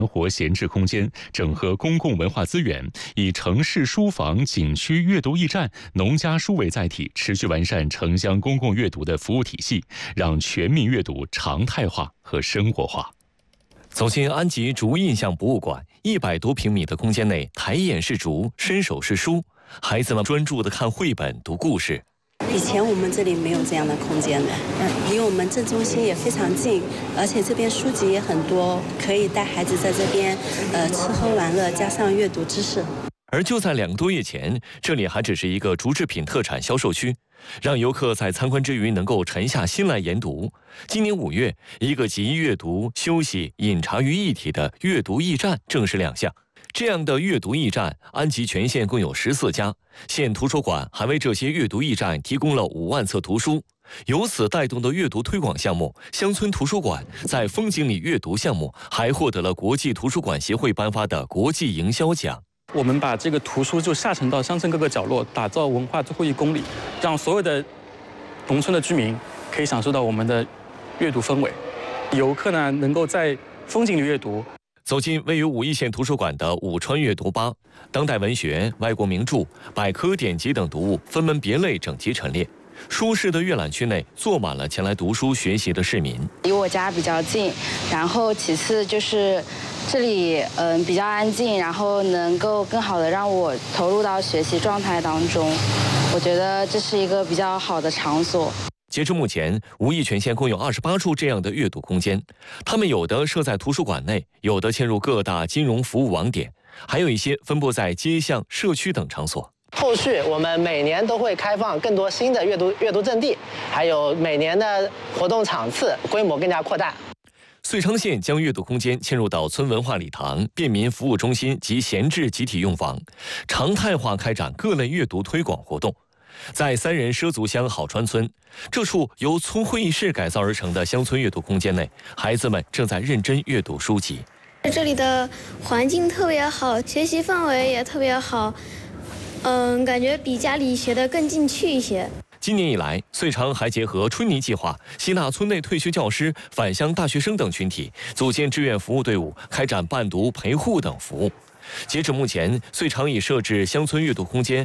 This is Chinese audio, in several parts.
活闲置空间，整合公共文化资源，以城市书房、景区阅读驿站、农家书为载体，持续完善城乡公共阅读的服务体系，让全民阅读常态化和生活化。 走进安吉竹印象博物馆，100多平米的空间内，抬眼是竹，伸手是书，孩子们专注地看绘本、读故事。 以前我们这里没有这样的空间的，离我们镇中心也非常近，而且这边书籍也很多，可以带孩子在这边吃喝玩乐，加上阅读知识。 而就在2个多月前，这里还只是一个竹制品特产销售区，让游客在参观之余能够沉下心来研读。今年5月，一个集阅读、休息、饮茶于一体的阅读驿站正式亮相。这样的阅读驿站，安吉全县共有14家，县图书馆还为这些阅读驿站提供了5万册图书。由此带动的阅读推广项目，乡村图书馆在风景里阅读项目还获得了国际图书馆协会颁发的国际营销奖。 我们把这个图书就下沉到乡村各个角落，打造文化最后1公里，让所有的农村的居民可以享受到我们的阅读氛围。游客呢，能够在风景里阅读。 走进位于武义县图书馆的武川阅读吧，当代文学、外国名著、百科典籍等读物分门别类整齐陈列。舒适的阅览区内坐满了前来读书学习的市民。 离我家比较近，然后其次就是这里比较安静，然后能够更好的让我投入到学习状态当中。我觉得这是一个比较好的场所。 截至目前，武义全县共有28处这样的阅读空间，它们有的设在图书馆内，有的嵌入各大金融服务网点，还有一些分布在街巷、社区等场所。 后续我们每年都会开放更多新的阅读阵地，还有每年的活动场次规模更加扩大。 遂昌县将阅读空间迁入到村文化礼堂、便民服务中心及闲置集体用房，常态化开展各类阅读推广活动。在3人畲族乡好川村，这处由村会议室改造而成的乡村阅读空间内，孩子们正在认真阅读书籍。 这里的环境特别好，学习氛围也特别好，感觉比家里学得更进趣一些。 今年以来，遂昌还结合春泥计划，吸纳村内退休教师、返乡大学生等群体，组建志愿服务队伍，开展伴读、陪护等服务。截止目前，遂昌已设置乡村阅读空间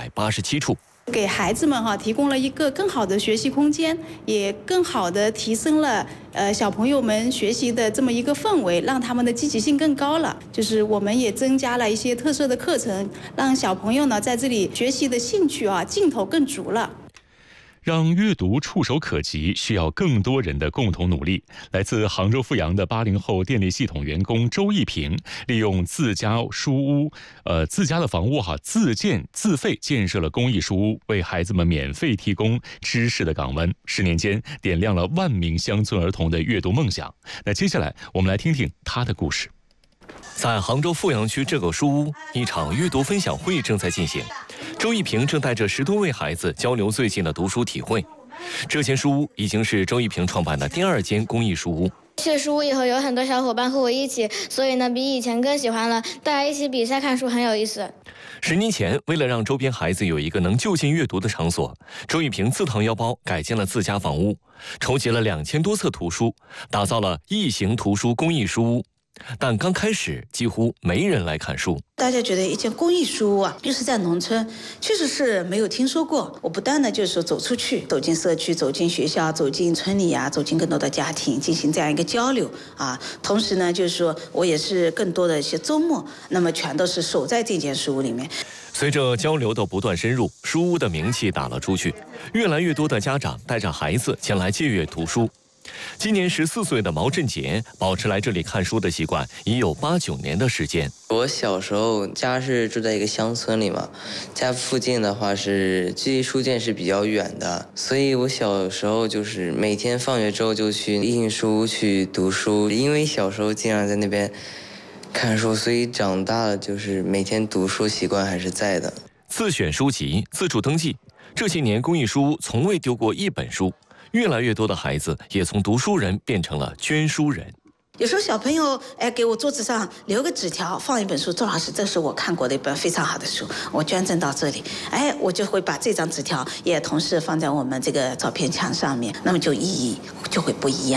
187处。 给孩子们提供了一个更好的学习空间，也更好的提升了小朋友们学习的这么一个氛围，让他们的积极性更高了。就是我们也增加了一些特色的课程，让小朋友呢在这里学习的兴趣劲头更足了。 让阅读触手可及，需要更多人的共同努力。来自杭州阜阳的80后电力系统员工周一平，利用自家书屋、自家的房屋自建自费建设了公益书屋，为孩子们免费提供知识的港湾。10年间，点亮了万名乡村儿童的阅读梦想。那接下来，我们来听听他的故事。 在杭州阜阳区这个书屋，一场阅读分享会正在进行。周一平正带着10多位孩子交流最近的读书体会。这间书屋已经是周一平创办的第2间公益书屋。 去书屋以后，有很多小伙伴和我一起，所以呢，比以前更喜欢了。大家一起比赛看书很有意思。 10年前，为了让周边孩子有一个能就近阅读的场所，周一平自掏腰包改建了自家房屋，筹集了2000多册图书，打造了异形图书公益书屋。但刚开始几乎没人来看书， 大家觉得一间公益书屋又是在农村，确实是没有听说过。我不断的就是说走出去，走进社区，走进学校，走进村里走进更多的家庭，进行这样一个交流同时呢，就是说我也是更多的一些周末，那么全都是守在这间书屋里面。 随着交流的不断深入，书屋的名气打了出去，越来越多的家长带着孩子前来借阅图书。今年14岁的毛振杰保持来这里看书的习惯已有8、9年的时间。 我小时候家是住在一个乡村里嘛，家附近的话是距离书店是比较远的，所以我小时候就是每天放学之后就去印印书去读书，因为小时候经常在那边看书，所以长大了就是每天读书习惯还是在的。 自选书籍，自助登记，这些年公益书屋从未丢过一本书。越来越多的孩子也从读书人变成了捐书人。 有时候小朋友给我桌子上留个纸条，放一本书，周老师，这是我看过的一本非常好的书，我捐赠到这里。我就会把这张纸条也同时放在我们这个照片墙上面，那么就意义就会不一样。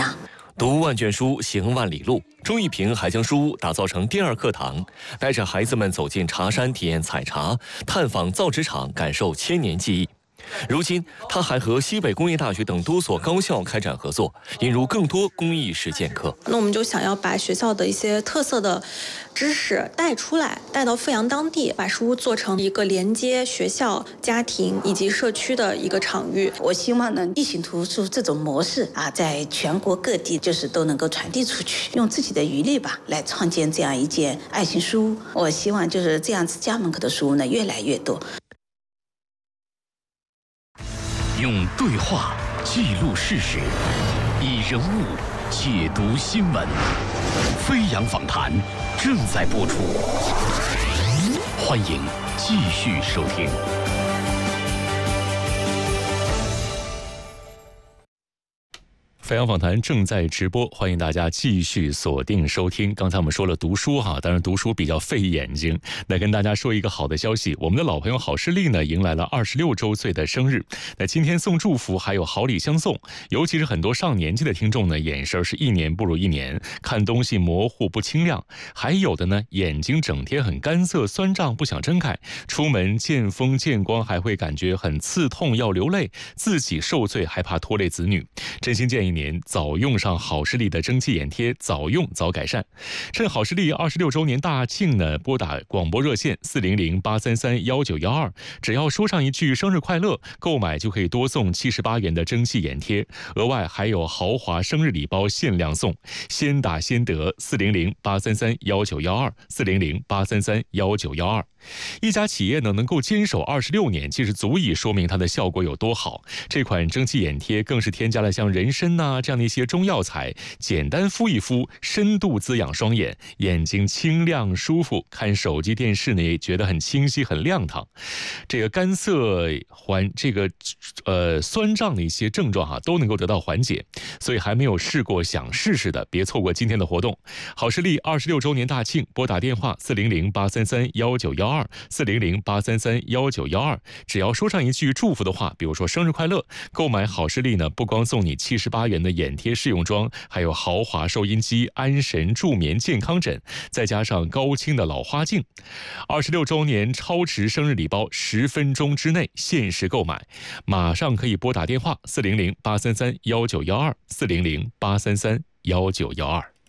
读万卷书，行万里路。周一平还将书屋打造成第二课堂，带着孩子们走进茶山，体验采茶，探访造纸厂，感受千年记忆。如今，他还和西北工业大学等多所高校开展合作，引入更多公益实践课。 那我们就想要把学校的一些特色的知识带出来，带到阜阳当地，把书屋做成一个连接学校、家庭以及社区的一个场域。 我希望呢，异形图书这种模式啊，在全国各地就是都能够传递出去，用自己的余力吧，来创建这样一间爱心书屋。我希望就是这样子家门口的书屋呢，越来越多。 用对话记录事实，以人物解读新闻。飞扬访谈正在播出，欢迎继续收听。 飞扬访谈正在直播，欢迎大家继续锁定收听。刚才我们说了读书哈，当然读书比较费眼睛。那跟大家说一个好的消息，我们的老朋友好视力呢迎来了26周岁的生日。那今天送祝福还有好礼相送，尤其是很多上年纪的听众呢，眼神是一年不如一年，看东西模糊不清亮；还有的呢，眼睛整天很干涩酸胀不想睁开，出门见风见光还会感觉很刺痛要流泪，自己受罪还怕拖累子女。真心建议您早用上好视力的蒸汽眼贴，早用早改善。趁好视力26周年大庆呢，拨打广播热线400-833-1912，只要说上一句生日快乐，购买就可以多送78元的蒸汽眼贴，额外还有豪华生日礼包限量送，先打先得。400-833-1912 400-833-1912。一家企业呢能够坚守26年，其实足以说明它的效果有多好。这款蒸汽眼贴更是添加了像人参这样的一些中药材，简单敷一敷，深度滋养双眼，眼睛清亮舒服，看手机电视呢也觉得很清晰很亮堂。这个干涩酸胀的一些症状都能够得到缓解，所以还没有试过想试试的别错过今天的活动。好视力26周年大庆，拨打电话400-833-1912 400-833-1912，只要说上一句祝福的话，比如说生日快乐，购买好视力呢不光送你78元的眼贴试用装，还有豪华收音机、安神助眠健康枕，再加上高清的老花镜。26周年超值生日礼包，10分钟之内限时购买，马上可以拨打电话400-833-1912 400-833-1912。